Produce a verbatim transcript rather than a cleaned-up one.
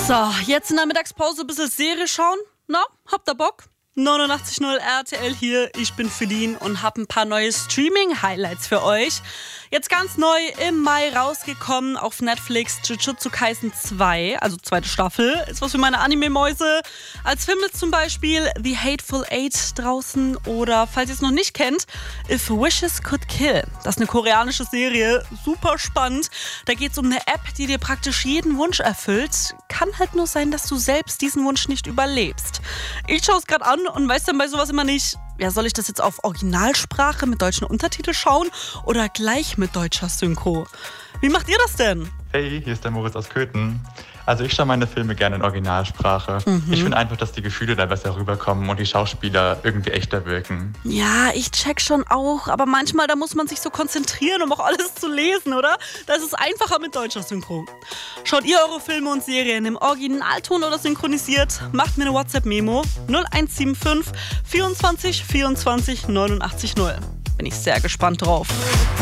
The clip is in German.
So, jetzt in der Mittagspause ein bisschen Serie schauen. Na, habt ihr Bock? neunundachtzig Komma null R T L hier, ich bin Feline und habe ein paar neue Streaming-Highlights für euch. Jetzt ganz neu im Mai rausgekommen auf Netflix Jujutsu Kaisen zwei, also zweite Staffel. Ist was für meine Anime-Mäuse. Als Film ist zum Beispiel The Hateful Eight draußen oder, falls ihr es noch nicht kennt, If Wishes Could Kill. Das ist eine koreanische Serie, super spannend. Da geht es um eine App, die dir praktisch jeden Wunsch erfüllt. Kann halt nur sein, dass du selbst diesen Wunsch nicht überlebst. Ich schaue es gerade an und weiß dann bei sowas immer nicht, ja, soll ich das jetzt auf Originalsprache mit deutschen Untertiteln schauen oder gleich mit deutscher Synchro? Wie macht ihr das denn? Hey, hier ist der Moritz aus Köthen. Also ich schaue meine Filme gerne in Originalsprache. Mhm. Ich finde einfach, dass die Gefühle da besser rüberkommen und die Schauspieler irgendwie echter wirken. Ja, ich check schon auch, aber manchmal da muss man sich so konzentrieren, um auch alles zu lesen, oder? Da ist es einfacher mit deutscher Synchro. Schaut ihr eure Filme und Serien im Originalton oder synchronisiert? Macht mir eine WhatsApp-Memo null eins sieben fünf vierundzwanzig vierundzwanzig neunundachtzig null. Bin ich sehr gespannt drauf.